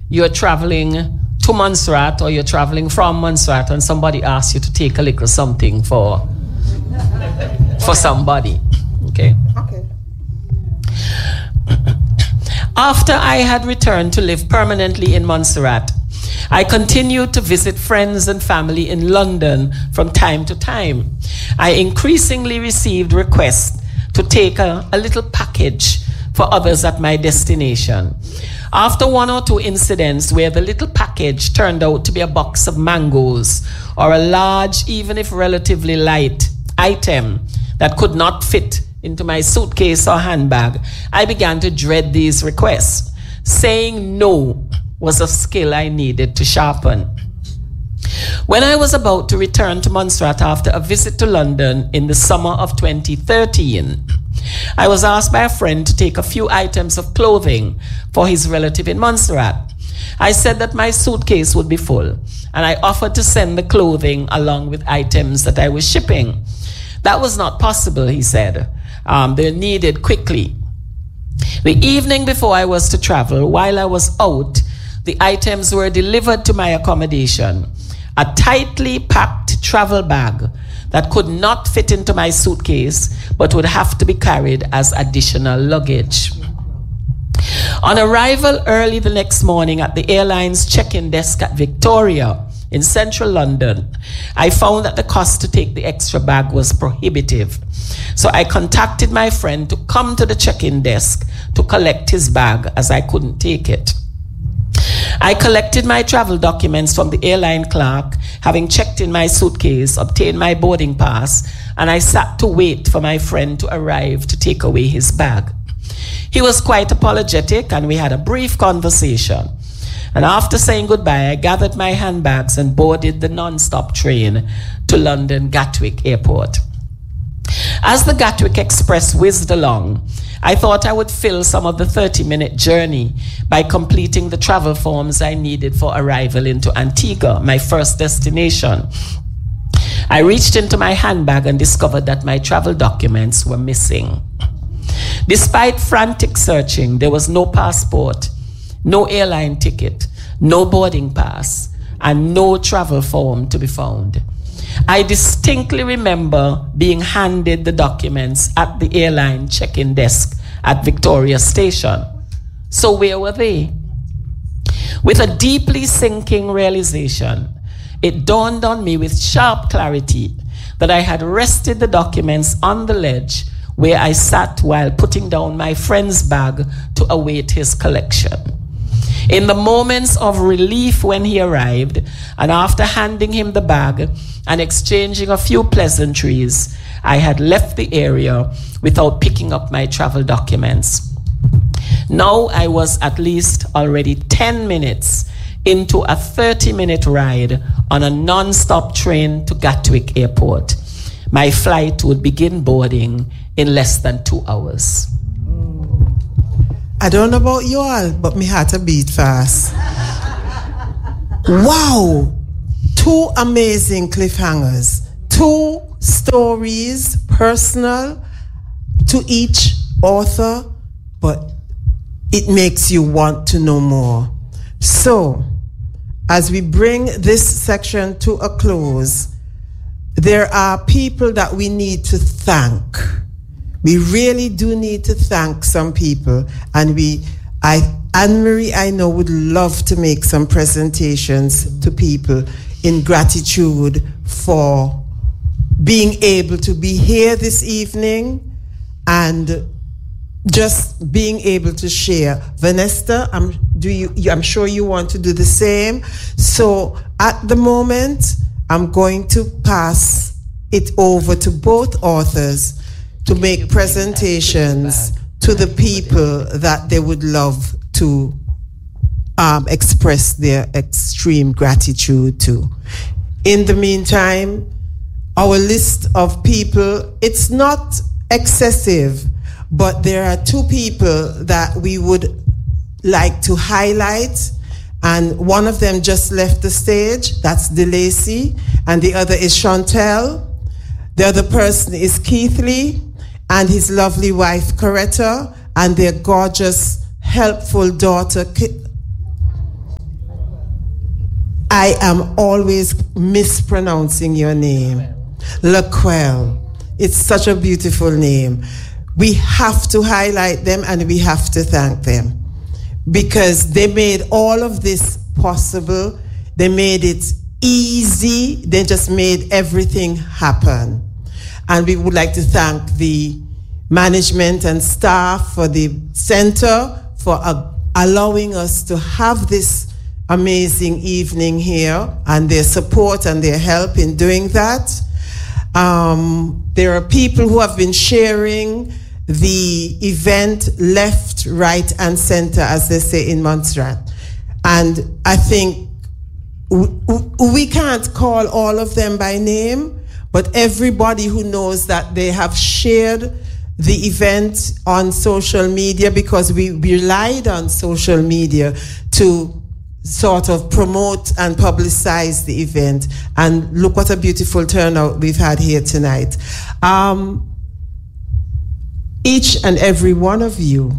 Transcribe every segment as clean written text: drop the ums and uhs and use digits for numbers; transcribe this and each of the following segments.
you're traveling to Montserrat or you're traveling from Montserrat and somebody asks you to take a little something for somebody. Okay. After I had returned to live permanently in Montserrat, I continued to visit friends and family in London from time to time. I increasingly received requests to take a little package for others at my destination. After one or two incidents where the little package turned out to be a box of mangoes or a large, even if relatively light, item that could not fit into my suitcase or handbag, I began to dread these requests. Saying no was a skill I needed to sharpen. When I was about to return to Montserrat after a visit to London in the summer of 2013, I was asked by a friend to take a few items of clothing for his relative in Montserrat. I said that my suitcase would be full, and I offered to send the clothing along with items that I was shipping. That was not possible, he said. They're needed quickly. The evening before I was to travel, while I was out, the items were delivered to my accommodation. A tightly packed travel bag that could not fit into my suitcase, but would have to be carried as additional luggage. On arrival early the next morning at the airline's check-in desk at Victoria in central London, I found that the cost to take the extra bag was prohibitive. So I contacted my friend to come to the check-in desk to collect his bag, as I couldn't take it. I collected my travel documents from the airline clerk, having checked in my suitcase, obtained my boarding pass, and I sat to wait for my friend to arrive to take away his bag. He was quite apologetic, and we had a brief conversation. And after saying goodbye, I gathered my handbags and boarded the non-stop train to London Gatwick Airport. As the Gatwick Express whizzed along, I thought I would fill some of the 30-minute journey by completing the travel forms I needed for arrival into Antigua, my first destination. I reached into my handbag and discovered that my travel documents were missing. Despite frantic searching, there was no passport, no airline ticket, no boarding pass, and no travel form to be found. I distinctly remember being handed the documents at the airline check-in desk at Victoria Station. So where were they? With a deeply sinking realization, it dawned on me with sharp clarity that I had rested the documents on the ledge where I sat while putting down my friend's bag to await his collection. In the moments of relief when he arrived, and after handing him the bag and exchanging a few pleasantries, I had left the area without picking up my travel documents. Now I was at least already 10 minutes into a 30-minute ride on a non-stop train to Gatwick Airport. My flight would begin boarding in less than 2 hours. I don't know about you all, but my heart a beat fast. Wow! 2 amazing cliffhangers. 2 stories, personal to each author, but it makes you want to know more. So, as we bring this section to a close, there are people that we need to thank. We really do need to thank some people, and Anne-Marie, I know, would love to make some presentations to people in gratitude for being able to be here this evening and just being able to share. Vanessa, I'm sure you want to do the same. So at the moment, I'm going to pass it over to both authors to make presentations to the people that they would love to express their extreme gratitude to. In the meantime, our list of people, it's not excessive, but there are 2 people that we would like to highlight, and one of them just left the stage. That's DeLacy, and the other is Chantel. The other person is Keith Lee and his lovely wife, Coretta, and their gorgeous, helpful daughter, I am always mispronouncing your name. Laquel. It's such a beautiful name. We have to highlight them and we have to thank them because they made all of this possible. They made it easy. They just made everything happen. And we would like to thank the management and staff for the center for allowing us to have this amazing evening here and their support and their help in doing that. There are people who have been sharing the event left, right, and center, as they say in Montserrat. And I think we can't call all of them by name, but everybody who knows that they have shared the event on social media, because we relied on social media to sort of promote and publicize the event. And look what a beautiful turnout we've had here tonight. Each and every one of you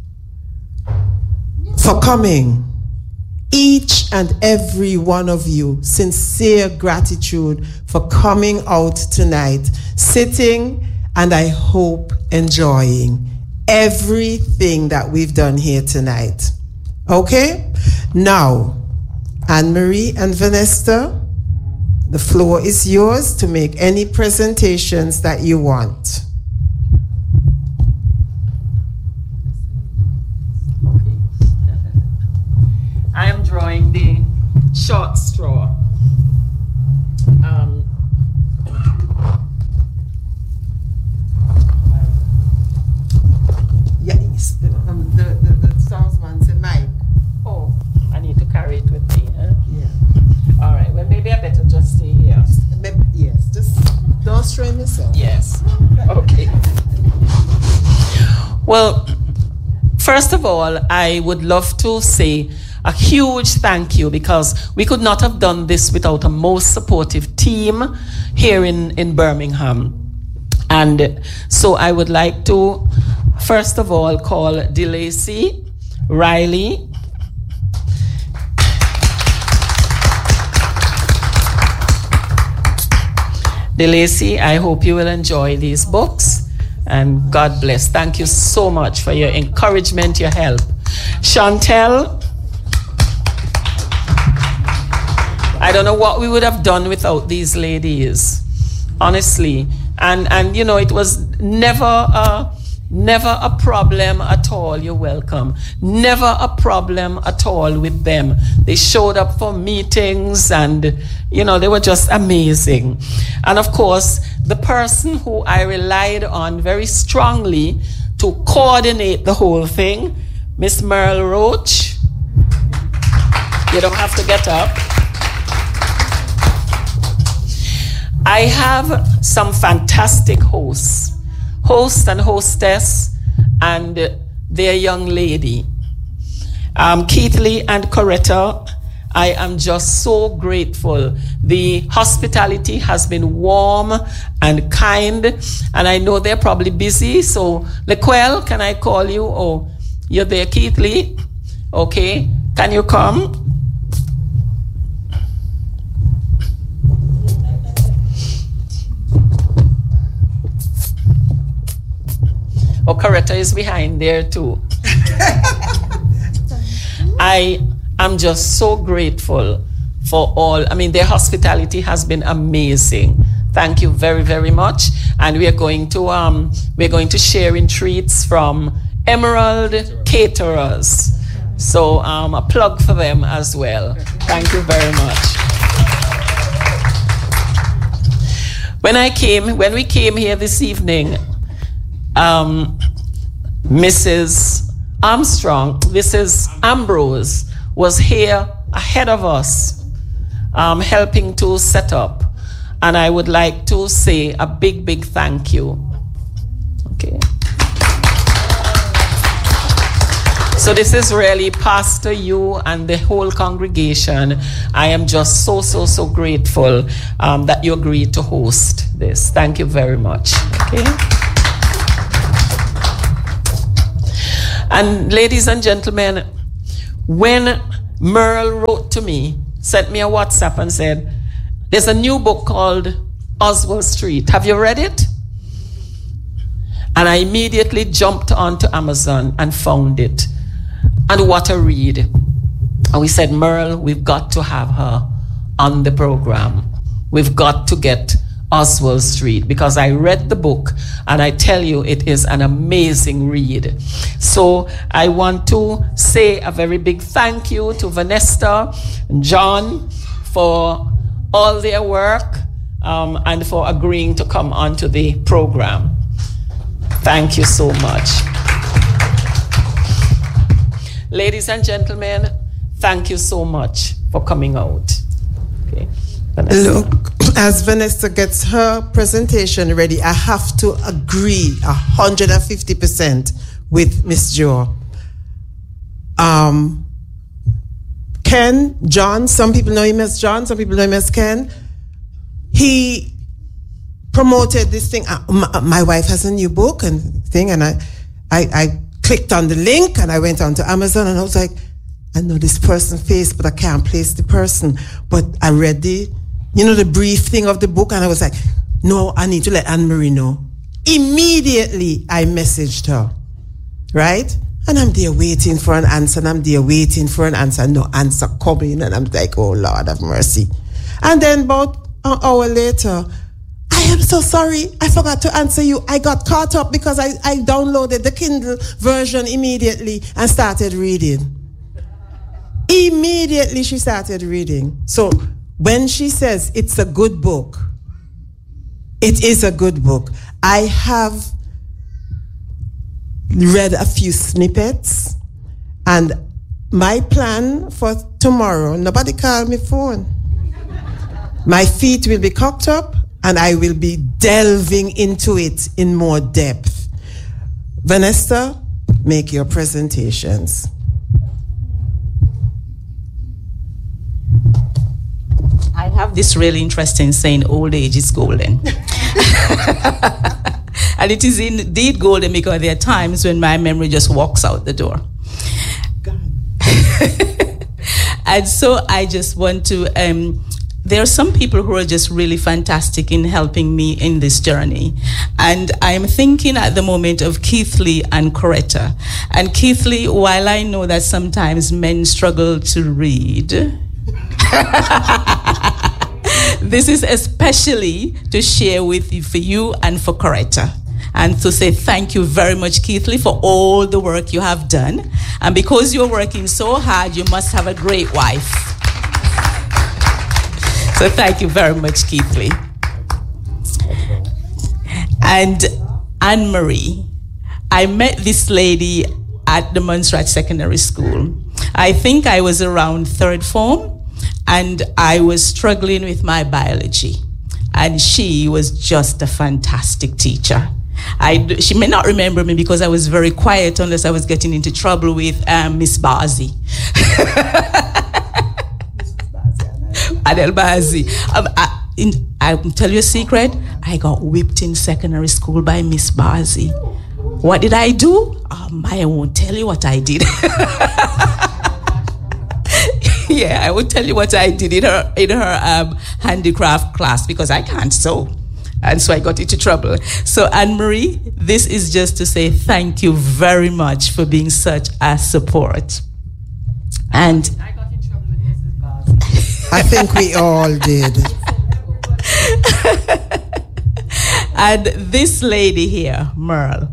for coming. Each and every one of you, sincere gratitude for coming out tonight, sitting, and I hope enjoying everything that we've done here tonight. Okay? Now, Anne-Marie and Vanessa, the floor is yours to make any presentations that you want. I am drawing the short straw. Yes, the salesman said, Mike. Oh, I need to carry it with me. Huh? Yeah. All right. Well, maybe I better just stay here. Yes, just don't strain yourself. Yes. Okay. Well, first of all, I would love to say a huge thank you, because we could not have done this without a most supportive team here in Birmingham. And so I would like to, first of all, call DeLacy, Riley, DeLacy, I hope you will enjoy these books, and God bless. Thank you so much for your encouragement, your help. Chantel, I don't know what we would have done without these ladies, honestly. And you know, it was never a problem at all. You're welcome. Never a problem at all with them. They showed up for meetings and, you know, they were just amazing. And of course, the person who I relied on very strongly to coordinate the whole thing, Miss Merle Roach. You don't have to get up. I have some fantastic hosts and hostess, and their young lady. Keith Lee and Coretta, I am just so grateful. The hospitality has been warm and kind, and I know they're probably busy, so Laquel, can I call you? Oh, you're there, Keith Lee? Okay, can you come? Oh, Coretta is behind there too. I am just so grateful for all. I mean, their hospitality has been amazing. Thank you very, very much. And we are going to share in treats from Emerald Caterers. So a plug for them as well. Thank you very much. When we came here this evening, Mrs. Armstrong, Mrs. Ambrose was here ahead of us, helping to set up. And I would like to say a big, big thank you. Okay. So this is really Pastor you and the whole congregation. I am just so grateful that you agreed to host this. Thank you very much. Okay. And ladies and gentlemen, when Merle wrote to me sent me a WhatsApp and said, there's a new book called Oswald Street. Have you read it? And I immediately jumped onto Amazon and found it. And what a read. And we said, Merle, we've got to have her on the program. We've got to get Oswald Street, because I read the book and I tell you it is an amazing read. So I want to say a very big thank you to Vanessa and John for all their work and for agreeing to come onto the program. Thank you so much. Ladies and gentlemen, thank you so much for coming out. Okay. Vanessa. Look, as Vanessa gets her presentation ready, I have to agree 150% with Miss Jo. Ken, John, some people know him as John, some people know him as Ken. He promoted this thing. My wife has a new book and thing, and I clicked on the link and I went onto Amazon and I was like, I know this person's face, but I can't place the person. But I read the brief thing of the book, and I was like, no, I need to let Anne-Marie know. Immediately, I messaged her, right? And I'm there waiting for an answer, No answer coming, and I'm like, oh, Lord have mercy. And then about an hour later, I am so sorry, I forgot to answer you. I got caught up because I downloaded the Kindle version immediately and started reading. Immediately, she started reading. So, when she says it's a good book, it is a good book. I have read a few snippets, and my plan for tomorrow, nobody call me phone. My feet will be cocked up, and I will be delving into it in more depth. Vanessa, make your presentations. I have this really interesting saying, old age is golden. And it is indeed golden, because there are times when my memory just walks out the door. And so I just want to, there are some people who are just really fantastic in helping me in this journey. And I'm thinking at the moment of Keith Lee and Coretta. And Keith Lee, while I know that sometimes men struggle to read, this is especially to share with you, for you and for Coretta, and to say thank you very much, Keith Lee, for all the work you have done. And because you're working so hard, you must have a great wife. So thank you very much, Keith Lee. And Anne-Marie, I met this lady at the Montserrat Secondary School. I think I was around third form, and I was struggling with my biology. And she was just a fantastic teacher. She may not remember me because I was very quiet, unless I was getting into trouble with Miss Bazi. Adele Bazi. I'll tell you a secret. I got whipped in secondary school by Miss Bazi. What did I do? I won't tell you what I did. Yeah, I will tell you what I did in her handicraft class, because I can't sew. And so I got into trouble. So Anne-Marie, this is just to say thank you very much for being such a support. And I got in trouble with Mrs. Bazi. I think we all did. And this lady here, Merle,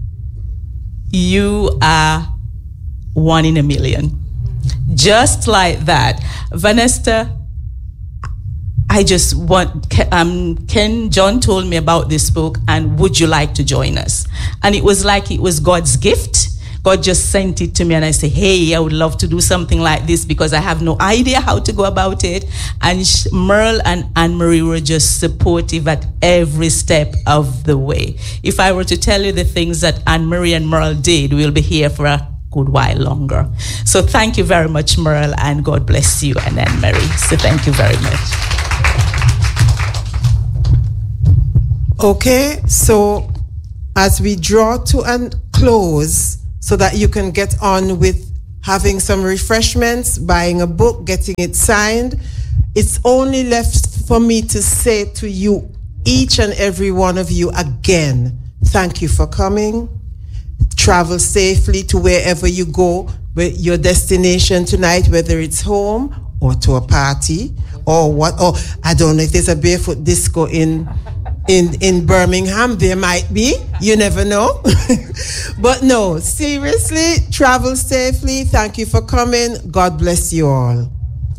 you are one in a million. Just like that. Vanessa, I just want, John told me about this book, and would you like to join us? And it was like it was God's gift. God just sent it to me, and I said, hey, I would love to do something like this, because I have no idea how to go about it. And Merle and Anne-Marie were just supportive at every step of the way. If I were to tell you the things that Anne-Marie and Merle did, we'll be here for a good while longer. So thank you very much, Merle, and God bless you, and Anne-Marie. So thank you very much. Okay, so as we draw to a close, so that you can get on with having some refreshments, buying a book, getting it signed. It's only left for me to say to you, each and every one of you again, thank you for coming. Travel safely to wherever you go, your destination tonight, whether it's home or to a party or what. Or I don't know if there's a barefoot disco in Birmingham. There might be. You never know. But no, seriously, travel safely. Thank you for coming. God bless you all.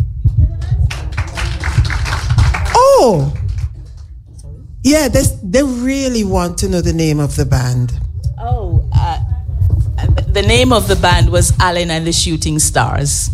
Oh, yeah, they really want to know the name of the band. Oh, the name of the band was Alan and the Shooting Stars.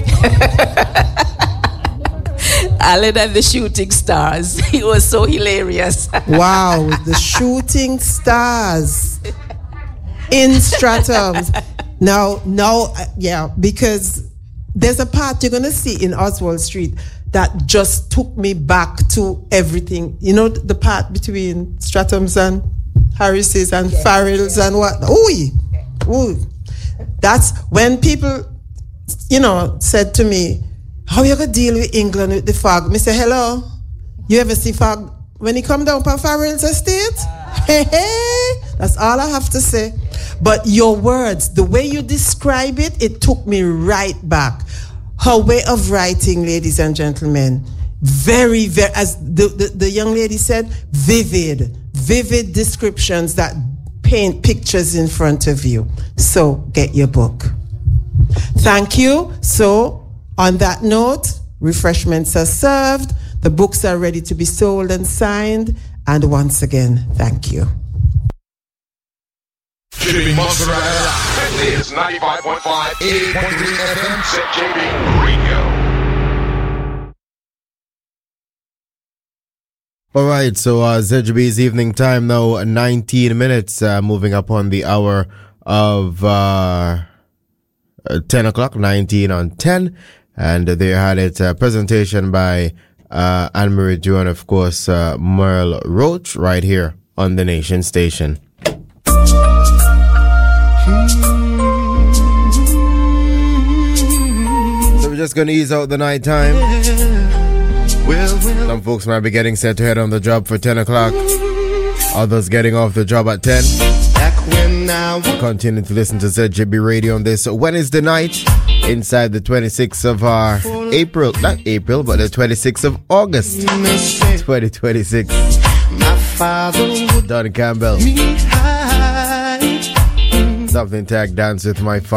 Alan and the Shooting Stars. It was so hilarious. Wow, the Shooting Stars in Stratums. Now, yeah, because there's a part you're going to see in Oswald Street that just took me back to everything. You know, the part between Stratums and Harris's and Farrell's and what? Ooh. That's when people, said to me, how you going to deal with England with the fog? Me say, hello, you ever see fog when he come down from Farrell's estate? Hey, that's all I have to say. But your words, the way you describe it, it took me right back. Her way of writing, ladies and gentlemen, very, very, as the young lady said, vivid descriptions that paint pictures in front of you. So get your book. Thank you. So on that note, refreshments are served. The books are ready to be sold and signed. And once again, thank you. JB Montserrat. This is 95.5, 88.3 FM, ZJB Radio. All right, so ZJB's evening time now, 19 minutes, moving up on the hour of 10 o'clock, 19 on 10. And they had it, presentation by Anne-Marie Drew and, of course, Merle Roach right here on the Nation Station. So we're just going to ease out the night time. Some folks might be getting set to head on the job for 10 o'clock. Others getting off the job at 10. Continue to listen to ZJB Radio on this Wednesday night inside the 26th of April, not April, but the 26th of August 2026. Don Campbell. Something tag dance with my father.